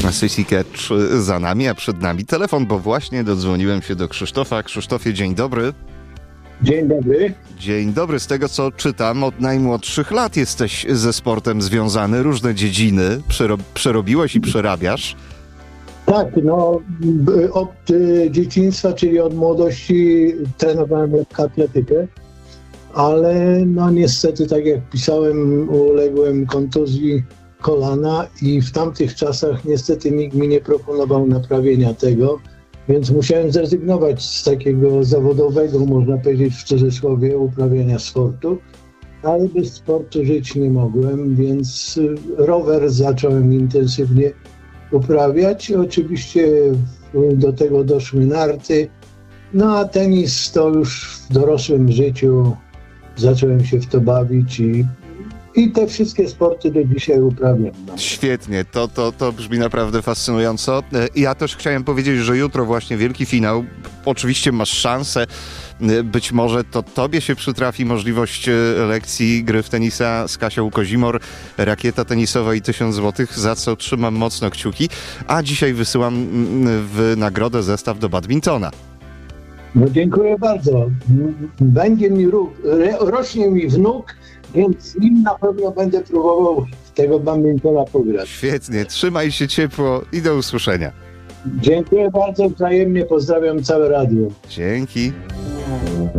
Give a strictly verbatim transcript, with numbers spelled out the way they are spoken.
Sissy Catch za nami, a przed nami telefon, bo właśnie dodzwoniłem się do Krzysztofa. Krzysztofie, dzień dobry. Dzień dobry. Dzień dobry. Z tego, co czytam, od najmłodszych lat jesteś ze sportem związany, różne dziedziny przero- przerobiłeś i przerabiasz. Tak, no od y, dzieciństwa, czyli od młodości trenowałem atletykę, ale no niestety, tak jak pisałem, uległem kontuzji kolana i w tamtych czasach niestety nikt mi nie proponował naprawienia tego, więc musiałem zrezygnować z takiego zawodowego, można powiedzieć w cudzysłowie, uprawiania sportu, ale bez sportu żyć nie mogłem, więc rower zacząłem intensywnie uprawiać. Oczywiście do tego doszły narty, no a tenis to już w dorosłym życiu zacząłem się w to bawić i, i te wszystkie sporty do dzisiaj uprawiam. No. Świetnie, to, to, to brzmi naprawdę fascynująco. Ja też chciałem powiedzieć, że jutro właśnie wielki finał. Oczywiście masz szansę, być może to tobie się przytrafi możliwość lekcji gry w tenisa z Kasią Kozimor, rakieta tenisowa i tysiąc złotych, za co trzymam mocno kciuki, a dzisiaj wysyłam w nagrodę zestaw do badmintona. No dziękuję bardzo. Będzie mi ruch, rośnie mi wnuk, więc z nim na pewno będę próbował tego badmintona pograć. Świetnie, trzymaj się ciepło i do usłyszenia. Dziękuję bardzo, wzajemnie pozdrawiam całe radio. Dzięki.